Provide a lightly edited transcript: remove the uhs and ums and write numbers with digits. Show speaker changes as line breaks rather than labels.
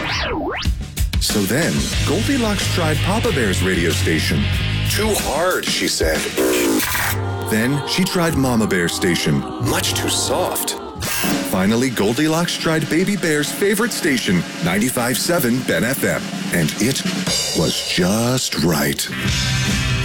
So then, Goldilocks tried Papa Bear's radio station. Too hard, she said. Then she tried Mama Bear's station. Much too soft. Finally, Goldilocks tried Baby Bear's favorite station, 95.7 Ben FM. And it was just right.